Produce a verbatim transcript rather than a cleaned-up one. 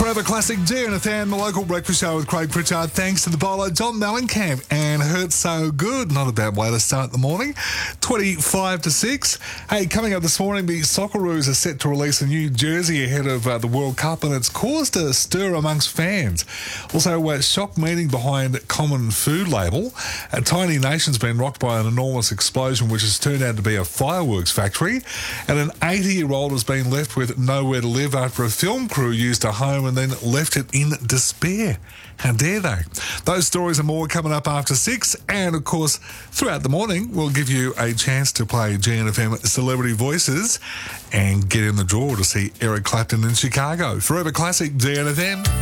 Forever Classic G N F M, the local breakfast show with Craig Pritchard. Thanks to the bowler John Mellencamp and Hurt So Good. Not a bad way to start the morning. twenty-five to six. Hey, coming up this morning, the Socceroos are set to release a new jersey ahead of uh, the World Cup, and it's caused a stir amongst fans. Also, a shock meeting behind Common Food label. A tiny nation's been rocked by an enormous explosion, which has turned out to be a fireworks factory. And an eighty-year-old has been left with nowhere to live after a film crew used a home and then left it in despair. How dare they? Those stories and more coming up after six. And, of course, throughout the morning, we'll give you a chance to play G N F M Celebrity Voices and get in the draw to see Eric Clapton in Chicago. Forever Classic G N F M.